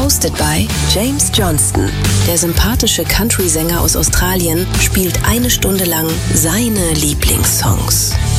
Hosted by James Johnston. Der sympathische Country-Sänger aus Australien spielt 1 Stunde lang seine Lieblingssongs.